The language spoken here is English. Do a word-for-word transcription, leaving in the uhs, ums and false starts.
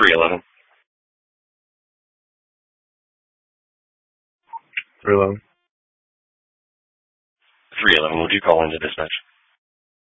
three eleven. three eleven. three eleven, would you call into dispatch?